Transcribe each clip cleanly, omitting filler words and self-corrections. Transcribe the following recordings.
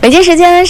北京时间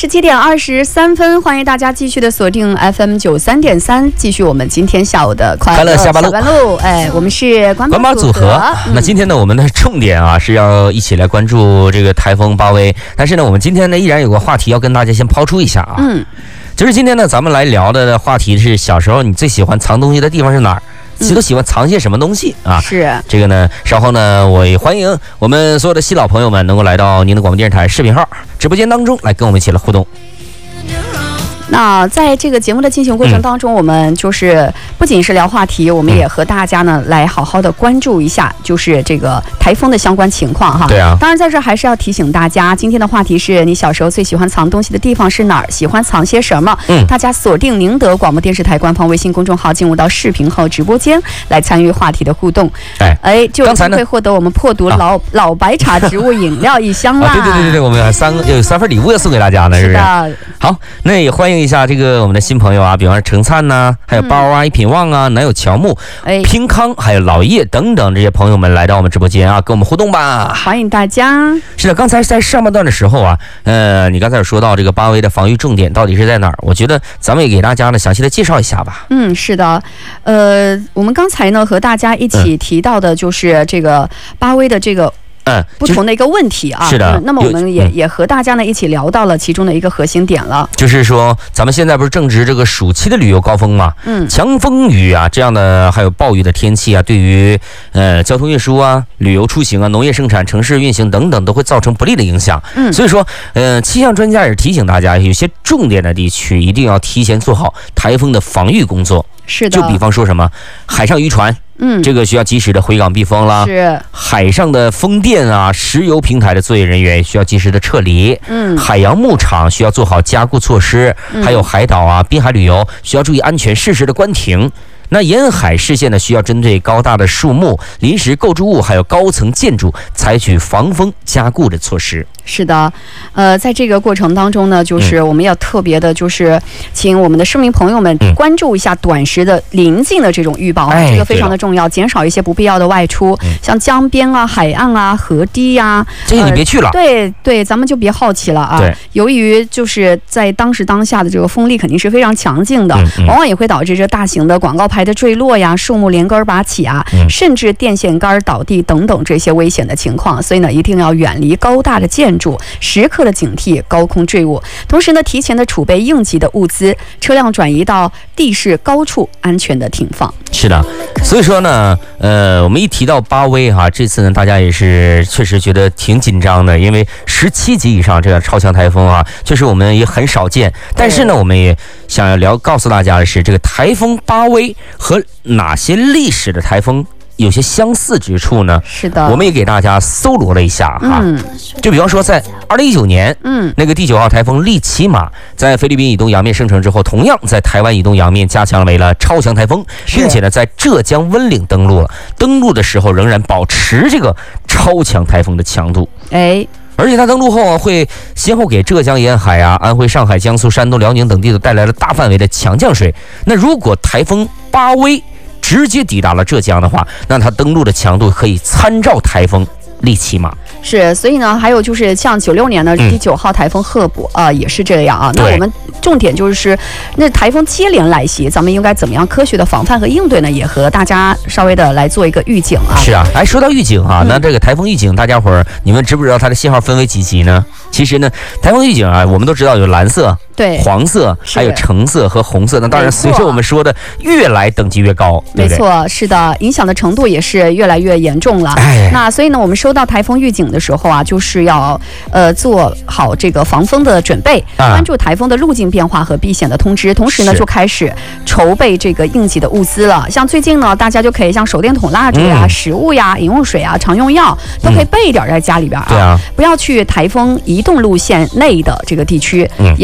17:23，欢迎大家继续的锁定 FM 93.3，继续我们今天下午的快乐下班路。我们是关宝组合。 那今天呢，我们的重点啊是要一起来关注这个台风巴威，但是呢，我们今天呢依然有个话题要跟大家先抛出一下啊。就是今天呢，咱们来聊的话题是小时候你最喜欢藏东西的地方是哪儿？其实都喜欢藏些什么东西啊？ 是这个呢，稍后呢，我也欢迎我们所有的新老朋友们能够来到您的广播电视台视频号直播间当中来跟我们一起来互动。 那在这个节目的进行过程当中，我们就是不仅是聊话题，我们也和大家呢来好好的关注一下，就是这个台风的相关情况哈。 对啊。 当然在这还是要提醒大家，今天的话题是你小时候最喜欢藏东西的地方是哪儿？喜欢藏些什么？大家锁定宁德广播电视台官方微信公众号，进入到视频号直播间来参与话题的互动。就有机会获得我们破毒老白茶植物饮料1箱啦。 对，我们有3份礼物要送给大家呢，是不是？好，那也欢迎一下这个我们的新朋友啊，比方说程灿呐，还有包啊、一品旺啊、南有乔木、平康，还有老叶等等这些朋友们来到我们直播间啊，跟我们互动吧， 欢迎大家。 是的，刚才在上半段的时候啊，你刚才有说到这个巴威的防御重点到底是在哪儿？我觉得咱们也给大家呢详细的介绍一下吧。 是的，我们刚才呢和大家一起提到的就是这个巴威的这个。不同的一个问题啊， 是的。 那么我们也和大家呢一起聊到了其中的一个核心点了， 就是说咱们现在不是正值这个暑期的旅游高峰嘛，强风雨啊这样的还有暴雨的天气啊，对于交通运输啊、旅游出行啊、农业生产、城市运行等等都会造成不利的影响。所以说气象专家也提醒大家，有些重点的地区一定要提前做好台风的防御工作。 是的， 就比方说什么海上渔船。这个需要及时的回港避风啦。 是海上的风电啊、石油平台的作业人员需要及时的撤离。海洋牧场需要做好加固措施。还有海岛啊、滨海旅游需要注意安全，适时的关停。那沿海视线呢，需要针对高大的树木、临时构筑物还有高层建筑采取防风加固的措施。 是的，在这个过程当中呢，就是我们要特别的，就是请我们的市民朋友们关注一下短时的临近的这种预报啊，这个非常的重要，减少一些不必要的外出，像江边啊、海岸啊、河堤啊， 这些你别去了。 对，咱们就别好奇了啊。 对， 由于就是在当时当下的这个风力肯定是非常强劲的，往往也会导致这大型的广告牌的坠落呀、树木连根拔起啊，甚至电线杆倒地等等这些危险的情况。所以呢，一定要远离高大的建筑，时刻的警惕高空坠物，同时呢，提前的储备应急的物资，车辆转移到地势高处安全的停放。 是的，所以说呢，我们一提到巴威哈，这次呢，大家也是确实觉得挺紧张的，因为17级以上这样超强台风啊，确实我们也很少见。但是呢，我们也想要告诉大家的是，这个台风巴威和哪些历史的台风有些相似之处呢？ 是的， 我们也给大家搜罗了一下哈。就比方说，在2019年，那个第9号台风利奇马在菲律宾以东洋面生成之后，同样在台湾以东洋面加强为了超强台风，并且呢，在浙江温岭登陆了。登陆的时候仍然保持这个超强台风的强度。而且它登陆后啊，会先后给浙江沿海啊、安徽、上海、江苏、山东、辽宁等地都带来了大范围的强降水。那如果台风巴威直接抵达了浙江的话，那它登陆的强度可以参照台风利奇马。 是，所以呢，还有就是像96年的第9号台风赫伯也是这样啊。那我们重点就是那台风接连来袭，咱们应该怎么样科学的防范和应对呢？也和大家稍微的来做一个预警啊。 是啊，说到预警哈，那这个台风预警，大家伙儿你们知不知道它的信号分为几级呢？其实呢，台风预警啊，我们都知道有蓝色、黄色，还有橙色和红色。那当然，随着我们说的越来等级越高，对不对？ 没错，是的，影响的程度也是越来越严重了。那所以呢，我们收到台风预警的时候啊，就是要做好这个防风的准备，关注台风的路径变化和避险的通知，同时呢就开始筹备这个应急的物资了。像最近呢，大家就可以像手电筒、蜡烛呀、食物呀、饮用水啊、常用药都可以备一点在家里边啊。 对啊， 不要去台风移动路线内的这个地区，也不要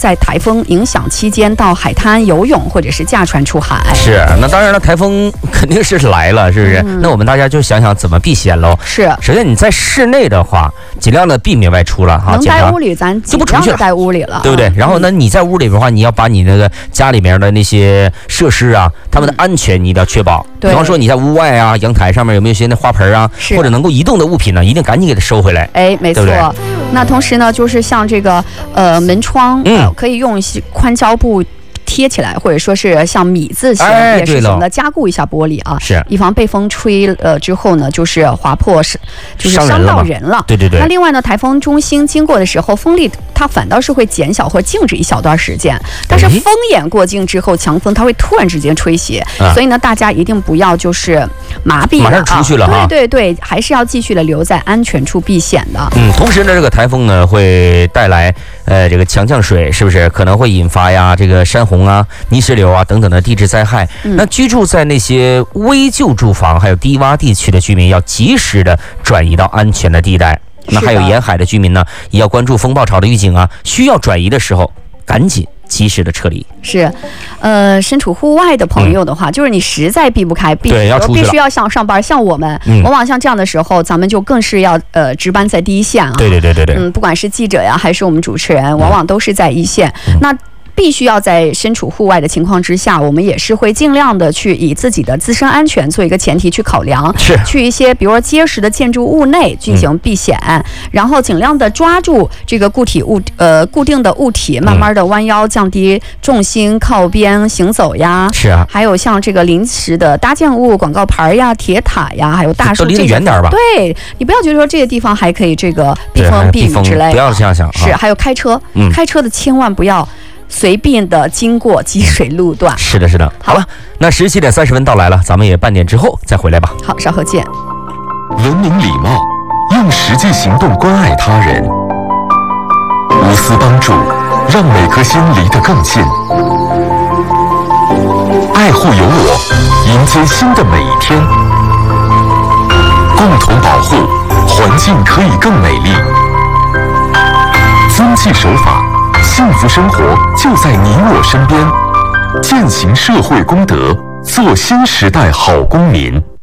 在台风影响期间到海滩游泳或者是驾船出海。 是，那当然了，台风肯定是来了，是不是？那我们大家就想想怎么避险喽。 是， 首先你在室内的话，尽量的避免外出了哈， 能待屋里咱就不出去了， 待屋里了， 对不对？然后呢，你在屋里的话，你要把你那个家里面的那些设施啊，他们的安全你一定要确保。比方说你在屋外啊，阳台上面有没有一些那花盆啊，或者能够移动的物品呢，一定赶紧给它收回来。 哎，没错。 对对， 那同时呢，就是像这个门窗，可以用一些宽胶布贴起来，或者说是像米字形，也是型的加固一下玻璃啊， 是以防被风吹之后呢，就是划破，就是伤到人了。 对对对。 那另外呢，台风中心经过的时候，风力它反倒是会减小或静止一小段时间，但是风眼过境之后，强风它会突然之间吹袭，所以呢，大家一定不要就是麻痹了， 马上出去了哈。 对对对，还是要继续的留在安全处避险的。 同时呢，这个台风呢会带来这个强降水，是不是可能会引发呀这个山洪啊、泥石流啊等等的地质灾害？那居住在那些危旧住房还有低洼地区的居民，要及时的转移到安全的地带。那还有沿海的居民呢，也要关注风暴潮的预警啊，需要转移的时候赶紧及时的撤离。 是，身处户外的朋友的话，就是你实在避不开，必须要上班。像我们，往往像这样的时候，咱们就更是要值班在第一线啊。 对对对对对。 不管是记者呀，还是我们主持人，往往都是在一线。那必须要在身处户外的情况之下，我们也是会尽量的去以自己的自身安全做一个前提去考量， 是去一些比如说结实的建筑物内进行避险，然后尽量的抓住这个固定的物体，慢慢的弯腰降低重心，靠边行走呀。 是啊， 还有像这个临时的搭建物、广告牌呀、铁塔呀，还有大树， 都离得远点吧。 对，你不要觉得说这个地方还可以这个避风避雨之类的， 不要这样想。 是，还有开车的千万不要随便的经过积水路段。 是的，是的。好了，那17点30分到来了，咱们也半点之后再回来吧。 好，稍后见。 文明礼貌，用实际行动关爱他人，无私帮助，让每颗心离得更近。爱护有我，迎接新的每一天。共同保护，环境可以更美丽。遵纪守法，幸福生活就在你我身边。践行社会公德，做新时代好公民。